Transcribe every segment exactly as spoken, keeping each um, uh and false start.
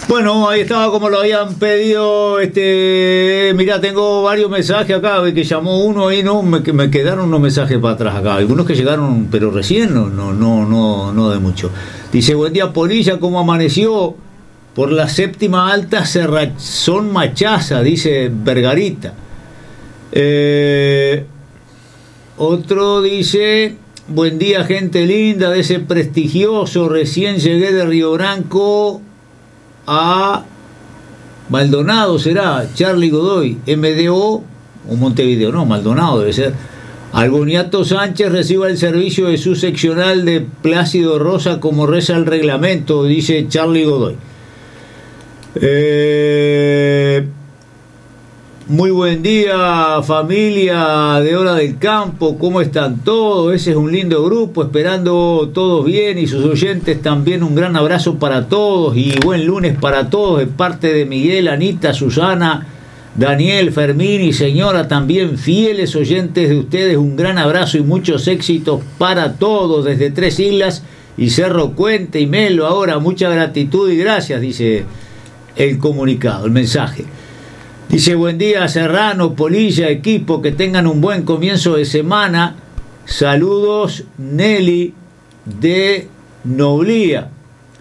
Bueno, ahí estaba como lo habían pedido. Este, mira, tengo varios mensajes acá, que llamó uno y no, me, me quedaron unos mensajes para atrás acá. Algunos que llegaron, pero recién, no, no, no, no, no de mucho. Dice, buen día, Polilla, ¿cómo amaneció? Por la séptima alta Cerrazón Machaza, dice Vergarita. Eh, otro dice, buen día, gente linda de ese prestigioso, recién llegué de Río Branco a Maldonado, será Charlie Godoy, M D O o Montevideo, no, Maldonado debe ser. Alboniato Sánchez reciba el servicio de su seccional de Plácido Rosa como reza el reglamento, dice Charlie Godoy. Eh, muy buen día, familia de Hora del Campo, ¿cómo están todos? Ese es un lindo grupo, esperando todos bien y sus oyentes también. Un gran abrazo para todos y buen lunes para todos de parte de Miguel, Anita, Susana, Daniel, Fermín y señora, también fieles oyentes de ustedes. Un gran abrazo y muchos éxitos para todos desde Tres Islas y Cerro Cuente y Melo. Ahora, mucha gratitud y gracias, dice el comunicado, el mensaje. Dice, buen día, Serrano, Polilla, equipo, que tengan un buen comienzo de semana. Saludos, Nelly, de Noblía.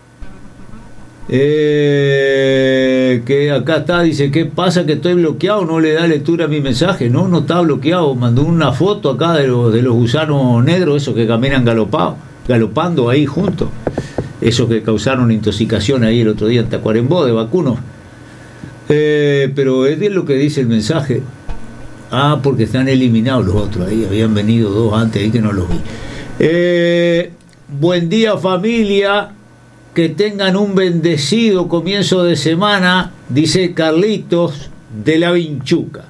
Eh, que acá está, dice, ¿qué pasa? Que estoy bloqueado, no le da lectura a mi mensaje. No, no está bloqueado. Mandó una foto acá de los, de los gusanos negros, esos que caminan galopado, galopando ahí juntos. Esos que causaron intoxicación ahí el otro día en Tacuarembó, de vacunos. Eh, pero es bien lo que dice el mensaje. Ah, porque están eliminados los otros. Ahí habían venido dos antes ahí que no los vi. Eh, buen día, familia. Que tengan un bendecido comienzo de semana, dice Carlitos de la Vinchuca.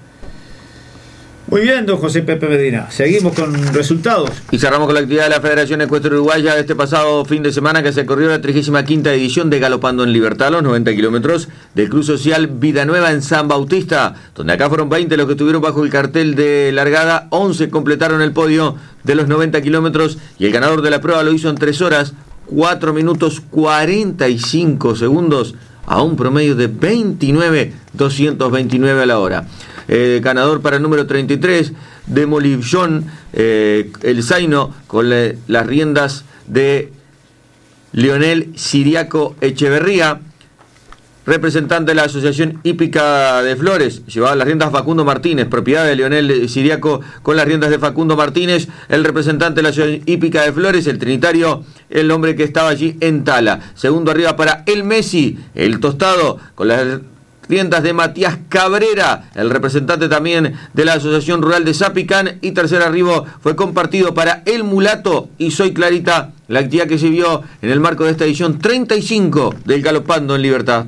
Muy bien, don José Pepe Medina. Seguimos con resultados. Y cerramos con la actividad de la Federación Ecuestre Uruguaya de este pasado fin de semana, que se corrió la trigésima quinta edición de Galopando en Libertad, los noventa kilómetros del Club Social Vida Nueva en San Bautista, donde acá fueron veinte los que estuvieron bajo el cartel de largada, once completaron el podio de los noventa kilómetros y el ganador de la prueba lo hizo en tres horas, cuatro minutos cuarenta y cinco segundos a un promedio de veintinueve doscientos veintinueve a la hora. Eh, ganador para el número treinta y tres, Demolition, eh, el Zaino, con le, las riendas de Leonel Siriaco Echeverría, representante de la Asociación Hípica de Flores. Llevaba las riendas Facundo Martínez, propiedad de Leonel Siriaco, con las riendas de Facundo Martínez, el representante de la Asociación Hípica de Flores, el trinitario, el hombre que estaba allí en Tala. Segundo arriba para el Messi, el tostado, con las riendas de Matías Cabrera, el representante también de la Asociación Rural de Zapicán, y tercer arribo fue compartido para el Mulato y Soy Clarita, la actividad que se vio en el marco de esta edición treinta y cinco del Galopando en Libertad.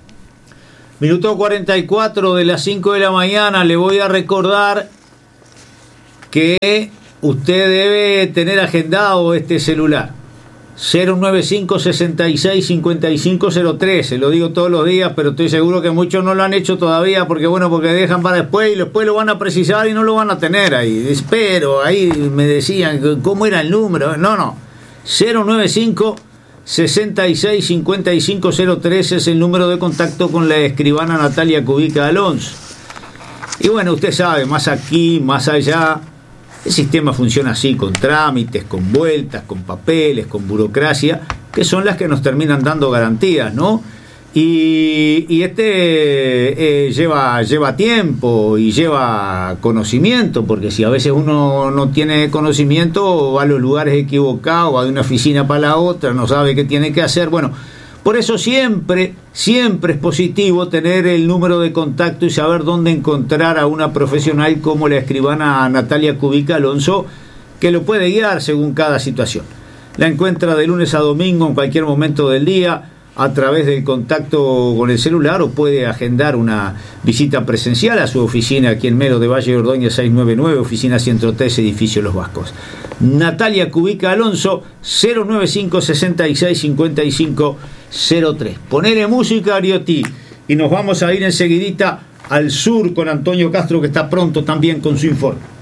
Minuto cuarenta y cuatro de las cinco de la mañana. Le voy a recordar que usted debe tener agendado este celular. cero nueve cinco, sesenta y seis, cincuenta y cinco cero tres. Se lo digo todos los días, pero estoy seguro que muchos no lo han hecho todavía, porque bueno, porque dejan para después y después lo van a precisar y no lo van a tener ahí. Espero, ahí me decían cómo era el número. No, no. cero nueve cinco, sesenta y seis, cincuenta y cinco cero tres es el número de contacto con la escribana Natalia Cubica Alonso. Y bueno, usted sabe, más aquí, más allá, el sistema funciona así, con trámites, con vueltas, con papeles, con burocracia, que son las que nos terminan dando garantías, ¿no? Y, y este eh, lleva, lleva tiempo y lleva conocimiento, porque si a veces uno no tiene conocimiento, va a los lugares equivocados, va de una oficina para la otra, no sabe qué tiene que hacer. Bueno, por eso siempre, siempre es positivo tener el número de contacto y saber dónde encontrar a una profesional como la escribana Natalia Cubica Alonso, que lo puede guiar según cada situación. La encuentra de lunes a domingo en cualquier momento del día, a través del contacto con el celular, o puede agendar una visita presencial a su oficina aquí en Melo de Valle Ordóñez seiscientos noventa y nueve, oficina ciento tres, edificio Los Vascos. Natalia Cubica Alonso, cero nueve cinco, sesenta y seis, cincuenta y cinco cero tres. Ponele música, Arioti, y nos vamos a ir enseguidita al sur con Antonio Castro, que está pronto también con su informe.